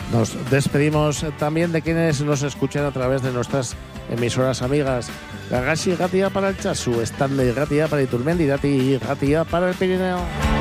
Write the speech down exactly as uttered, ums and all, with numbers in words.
Nos despedimos también de quienes nos escuchan a través de nuestras emisoras amigas. Gagashi Gatia para el Chasu, Stanley Gatia para Iturmendi, Dati Gatia para el Pirineo.